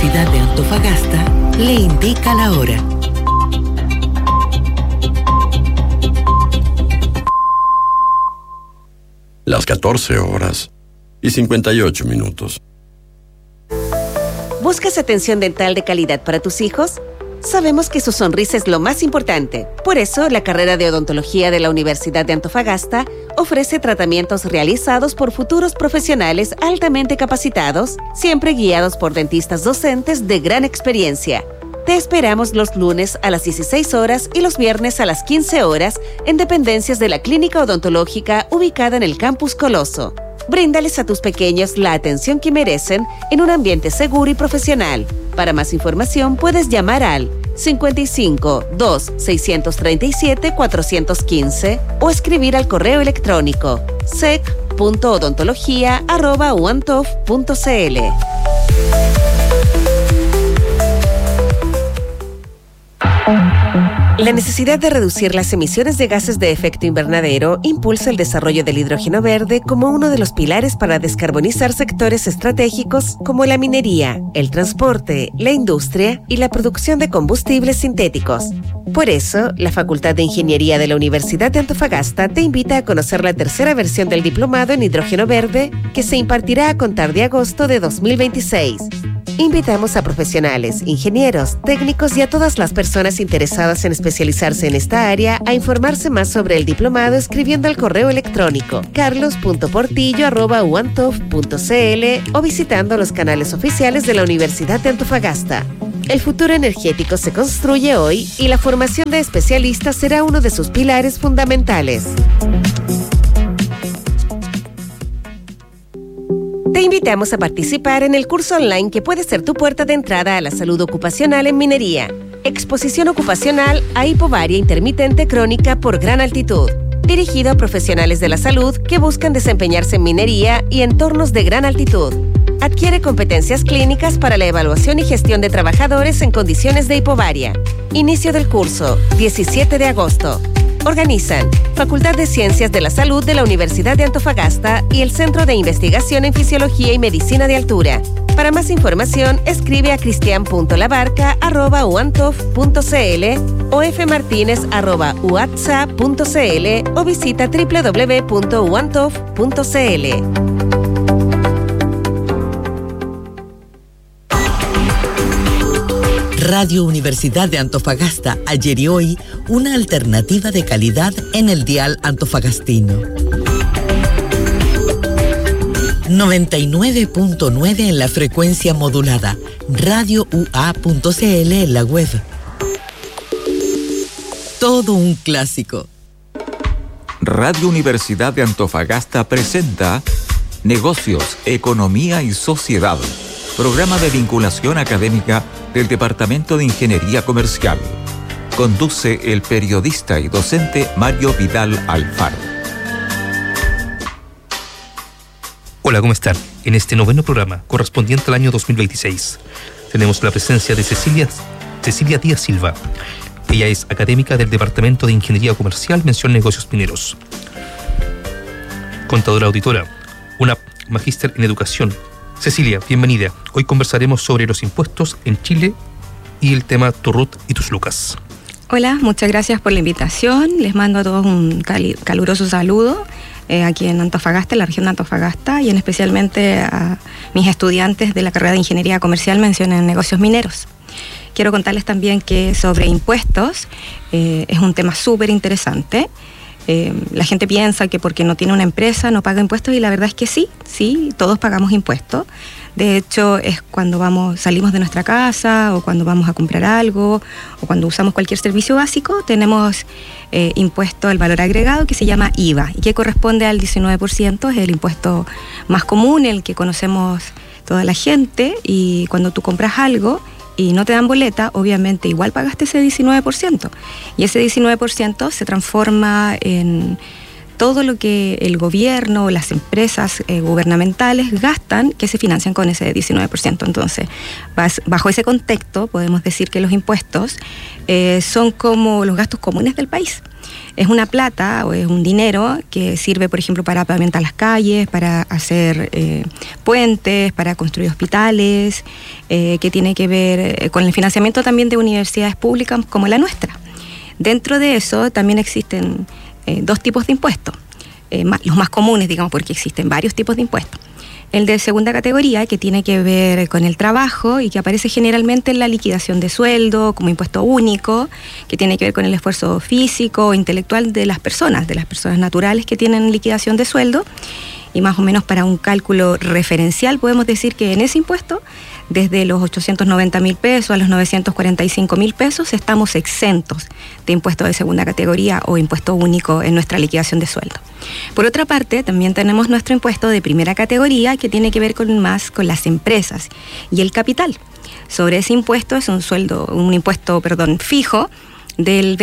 Universidad de Antofagasta le indica la hora. Las 14:58. ¿Buscas atención dental de calidad para tus hijos? Sabemos que su sonrisa es lo más importante. Por eso, la carrera de odontología de la Universidad de Antofagasta ofrece tratamientos realizados por futuros profesionales altamente capacitados, siempre guiados por dentistas docentes de gran experiencia. Te esperamos los lunes a las 16 horas y los viernes a las 15 horas en dependencias de la Clínica Odontológica ubicada en el Campus Coloso. Bríndales a tus pequeños la atención que merecen en un ambiente seguro y profesional. Para más información puedes llamar al 55 2 637 415 o escribir al correo electrónico sec.odontología@uantof.cl. La necesidad de reducir las emisiones de gases de efecto invernadero impulsa el desarrollo del hidrógeno verde como uno de los pilares para descarbonizar sectores estratégicos como la minería, el transporte, la industria y la producción de combustibles sintéticos. Por eso, la Facultad de Ingeniería de la Universidad de Antofagasta te invita a conocer la tercera versión del diplomado en hidrógeno verde que se impartirá a contar de agosto de 2026. Invitamos a profesionales, ingenieros, técnicos y a todas las personas interesadas en especializarse en esta área a informarse más sobre el diplomado escribiendo al correo electrónico carlos.portillo@uantof.cl o visitando los canales oficiales de la Universidad de Antofagasta. El futuro energético se construye hoy y la formación de especialistas será uno de sus pilares fundamentales. Te invitamos a participar en el curso online que puede ser tu puerta de entrada a la salud ocupacional en minería. Exposición ocupacional a hipovaria intermitente crónica por gran altitud. Dirigido a profesionales de la salud que buscan desempeñarse en minería y entornos de gran altitud. Adquiere competencias clínicas para la evaluación y gestión de trabajadores en condiciones de hipovaria. Inicio del curso, 17 de agosto. Organizan Facultad de Ciencias de la Salud de la Universidad de Antofagasta y el Centro de Investigación en Fisiología y Medicina de Altura. Para más información, escribe a cristian.labarca@uantof.cl o fmartinez@uatsa.cl o visita www.uantof.cl. Radio Universidad de Antofagasta, ayer y hoy, una alternativa de calidad en el dial antofagastino. 99.9 en la frecuencia modulada, radioua.cl en la web. Todo un clásico. Radio Universidad de Antofagasta presenta Negocios, Economía y Sociedad, programa de vinculación académica del Departamento de Ingeniería Comercial. Conduce el periodista y docente Mario Vidal Alfaro. Hola, ¿cómo están? En este noveno programa, correspondiente al año 2026, tenemos la presencia de Cecilia Díaz Silva. Ella es académica del Departamento de Ingeniería Comercial, mención Negocios Mineros. Contadora auditora, una magíster en educación. Cecilia, bienvenida. Hoy conversaremos sobre los impuestos en Chile y el tema tu RUT y tus lucas. Hola, muchas gracias por la invitación. Les mando a todos un caluroso saludo aquí en Antofagasta, en la región de Antofagasta, y en especialmente a mis estudiantes de la carrera de Ingeniería Comercial, mención en Negocios Mineros. Quiero contarles también que sobre impuestos es un tema súper interesante. La gente piensa que porque no tiene una empresa no paga impuestos, y la verdad es que sí, todos pagamos impuestos. De hecho, es cuando salimos de nuestra casa o cuando vamos a comprar algo o cuando usamos cualquier servicio básico, tenemos impuesto al valor agregado que se llama IVA y que corresponde al 19%, es el impuesto más común, el que conocemos toda la gente, y cuando tú compras algo y no te dan boleta, obviamente igual pagaste ese 19%. Y ese 19% se transforma en todo lo que el gobierno o las empresas gubernamentales gastan, que se financian con ese 19%. Entonces, bajo ese contexto, podemos decir que los impuestos son como los gastos comunes del país. Es una plata o es un dinero que sirve, por ejemplo, para pavimentar las calles, para hacer puentes, para construir hospitales, que tiene que ver con el financiamiento también de universidades públicas como la nuestra. Dentro de eso también existen dos tipos de impuestos, los más comunes, digamos, porque existen varios tipos de impuestos. El de segunda categoría, que tiene que ver con el trabajo y que aparece generalmente en la liquidación de sueldo como impuesto único, que tiene que ver con el esfuerzo físico o intelectual de las personas naturales que tienen liquidación de sueldo. Y más o menos para un cálculo referencial podemos decir que en ese impuesto, desde los 890.000 pesos a los 945.000 pesos, estamos exentos de impuesto de segunda categoría o impuesto único en nuestra liquidación de sueldo. Por otra parte, también tenemos nuestro impuesto de primera categoría, que tiene que ver con las empresas y el capital. Sobre ese impuesto es un impuesto fijo del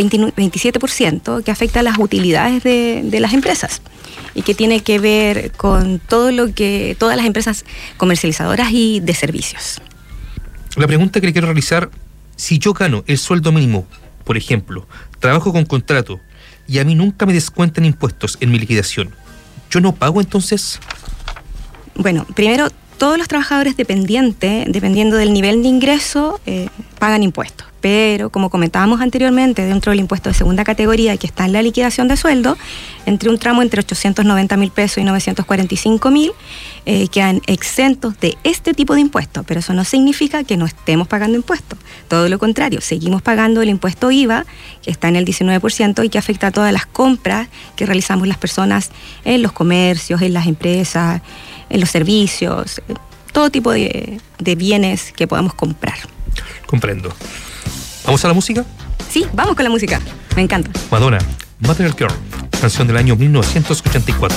27% que afecta a las utilidades de las empresas y que tiene que ver con todas las empresas comercializadoras y de servicios. La pregunta que le quiero realizar: si yo gano el sueldo mínimo, por ejemplo, trabajo con contrato y a mí nunca me descuentan impuestos en mi liquidación, ¿yo no pago entonces? Bueno, primero, todos los trabajadores dependientes, dependiendo del nivel de ingreso, pagan impuestos. Pero, como comentábamos anteriormente, dentro del impuesto de segunda categoría que está en la liquidación de sueldo, entre un tramo entre 890.000 pesos y 945.000, quedan exentos de este tipo de impuestos. Pero eso no significa que no estemos pagando impuestos. Todo lo contrario, seguimos pagando el impuesto IVA, que está en el 19% y que afecta a todas las compras que realizamos las personas en los comercios, en las empresas, en los servicios, todo tipo de bienes que podamos comprar. Comprendo. ¿Vamos a la música? Sí, vamos con la música. Me encanta. Madonna, Material Girl, canción del año 1984.